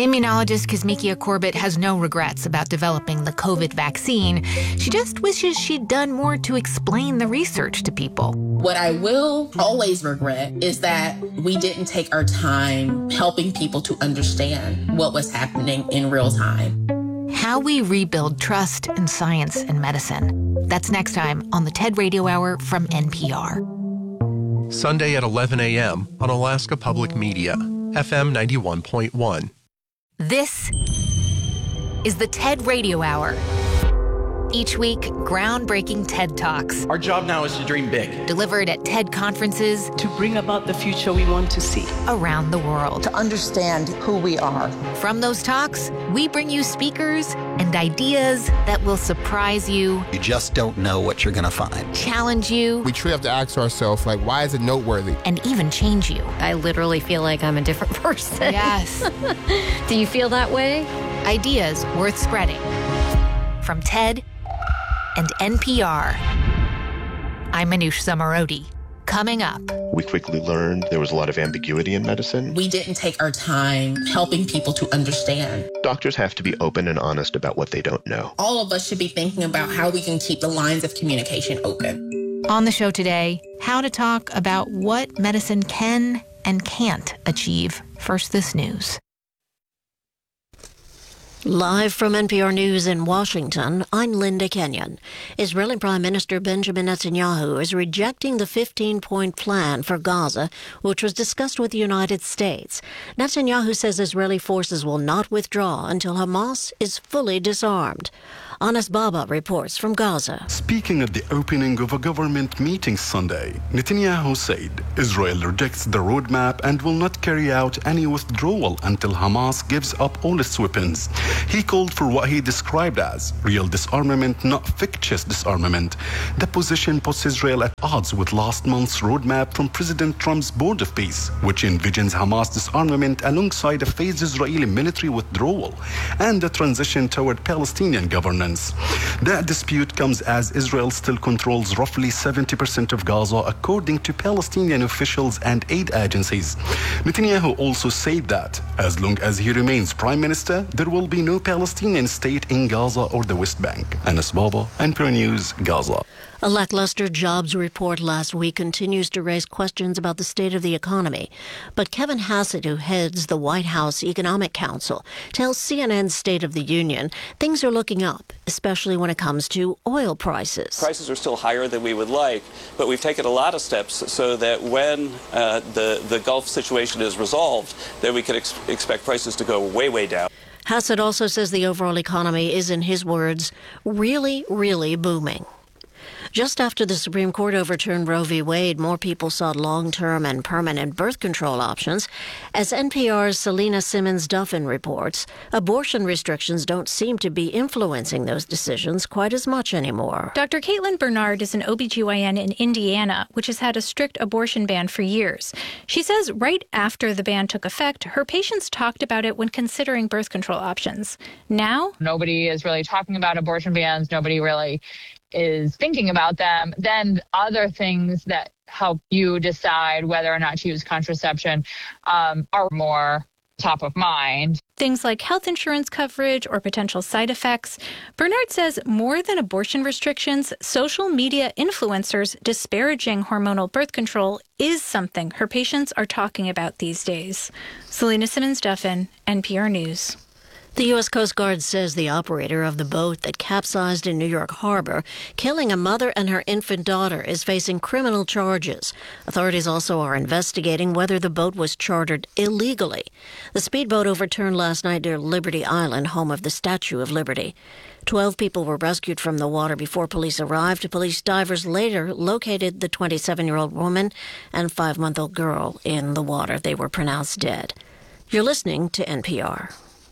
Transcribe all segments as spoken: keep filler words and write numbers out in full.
Immunologist Kizzmekia Corbett has no regrets about developing the COVID vaccine. She just wishes she'd done more to explain the research to people. What I will always regret is that we didn't take our time helping people to understand what was happening in real time. How we rebuild trust in science and medicine. That's next time on the TED Radio Hour from N P R. Sunday at eleven a.m. on Alaska Public Media, F M ninety-one point one. This is the TED Radio Hour. Each week, groundbreaking TED Talks. Our job now is to dream big. Delivered at TED conferences. To bring about the future we want to see. Around the world. To understand who we are. From those talks, we bring you speakers and ideas that will surprise you. You just don't know what you're going to find. Challenge you. We truly have to ask ourselves, like, why is it noteworthy? And even change you. I literally feel like I'm a different person. Yes. Do you feel that way? Ideas worth spreading. From TED and N P R. I'm Manoush Zomorodi. Coming up. We quickly learned there was a lot of ambiguity in medicine. We didn't take our time helping people to understand. Doctors have to be open and honest about what they don't know. All of us should be thinking about how we can keep the lines of communication open. On the show today, how to talk about what medicine can and can't achieve. First, this news. Live from N P R News in Washington, I'm Linda Kenyon. Israeli Prime Minister Benjamin Netanyahu is rejecting the fifteen-point plan for Gaza, which was discussed with the United States. Netanyahu says Israeli forces will not withdraw until Hamas is fully disarmed. Anas Baba reports from Gaza. Speaking at the opening of a government meeting Sunday, Netanyahu said Israel rejects the roadmap and will not carry out any withdrawal until Hamas gives up all its weapons. He called for what he described as real disarmament, not fictitious disarmament. The position puts Israel at odds with last month's roadmap from President Trump's Board of Peace, which envisions Hamas disarmament alongside a phased Israeli military withdrawal and a transition toward Palestinian governance. That dispute comes as Israel still controls roughly seventy percent of Gaza, according to Palestinian officials and aid agencies. Netanyahu also said that as long as he remains prime minister, there will be no Palestinian state in Gaza or the West Bank. Anas Baba, N P R News, Gaza. A lackluster jobs report last week continues to raise questions about the state of the economy. But Kevin Hassett, who heads the White House Economic Council, tells C N N's State of the Union things are looking up, especially when it comes to oil prices. Prices are still higher than we would like, but we've taken a lot of steps so that when uh, the, the Gulf situation is resolved, that we can ex- expect prices to go way, way down. Hassett also says the overall economy is, in his words, really, really booming. Just after the Supreme Court overturned Roe v. Wade, more people sought long-term and permanent birth control options. As N P R's Selena Simmons-Duffin reports, abortion restrictions don't seem to be influencing those decisions quite as much anymore. Doctor Caitlin Bernard is an O B G Y N in Indiana, which has had a strict abortion ban for years. She says right after the ban took effect, her patients talked about it when considering birth control options. Now, nobody is really talking about abortion bans. Nobody really is thinking about them. Then other things that help you decide whether or not to use contraception um, are more top of mind. Things like health insurance coverage or potential side effects. Bernard says more than abortion restrictions, social media influencers disparaging hormonal birth control is something her patients are talking about these days. Selena Simmons-Duffin, N P R News. The U S Coast Guard says the operator of the boat that capsized in New York Harbor, killing a mother and her infant daughter, is facing criminal charges. Authorities also are investigating whether the boat was chartered illegally. The speedboat overturned last night near Liberty Island, home of the Statue of Liberty. Twelve people were rescued from the water before police arrived. Police divers later located the twenty-seven-year-old woman and five-month-old girl in the water. They were pronounced dead. You're listening to N P R.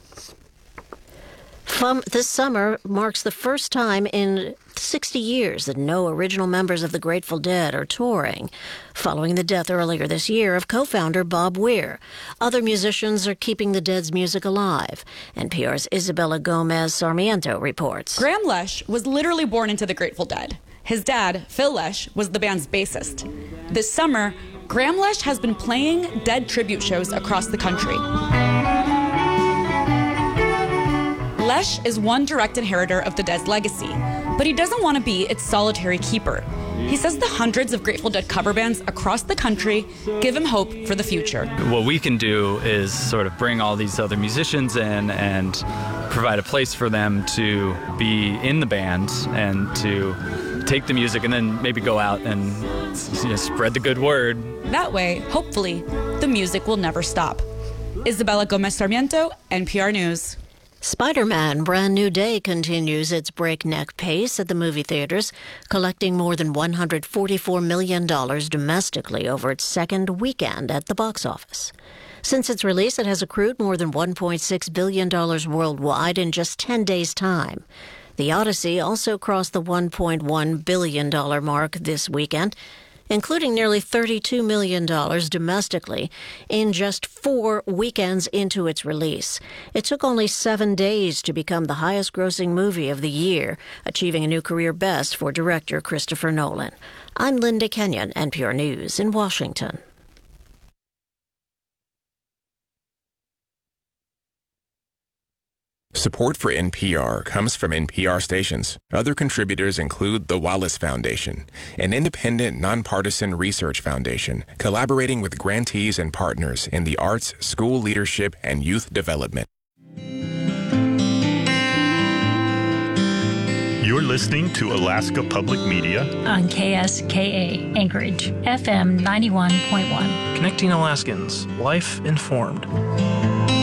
From this summer marks the first time in sixty years that no original members of the Grateful Dead are touring, following the death earlier this year of co-founder Bob Weir. Other musicians are keeping the Dead's music alive. N P R's Isabella Gomez Sarmiento reports. Graham Lesh was literally born into the Grateful Dead. His dad, Phil Lesh, was the band's bassist. This summer, Graham Lesh has been playing Dead tribute shows across the country. Lesh is one direct inheritor of the Dead's legacy, but he doesn't want to be its solitary keeper. He says the hundreds of Grateful Dead cover bands across the country give him hope for the future. What we can do is sort of bring all these other musicians in and provide a place for them to be in the band and to take the music and then maybe go out and, you know, spread the good word. That way, hopefully, the music will never stop. Isabella Gomez Sarmiento, N P R News. Spider-Man Brand New Day continues its breakneck pace at the movie theaters, collecting more than one hundred forty-four million dollars domestically over its second weekend at the box office. Since its release, it has accrued more than one point six billion dollars worldwide in just ten days' time. The Odyssey also crossed the one point one billion dollars mark this weekend, including nearly thirty-two million dollars domestically in just four weekends into its release. It took only seven days to become the highest-grossing movie of the year, achieving a new career best for director Christopher Nolan. I'm Linda Kenyon, N P R News in Washington. Support for N P R comes from N P R stations. Other contributors include the Wallace Foundation, an independent, nonpartisan research foundation collaborating with grantees and partners in the arts, school leadership, and youth development. You're listening to Alaska Public Media on K S K A Anchorage, F M ninety-one point one. Connecting Alaskans, life informed.